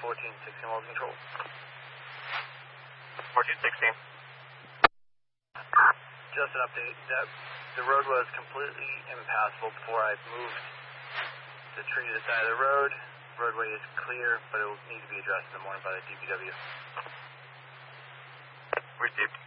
1416 Walls Control. 1416. Just an update that the road was completely impassable before I moved the tree to the side of the road. Roadway is clear, but it will need to be addressed in the morning by the DPW. Received.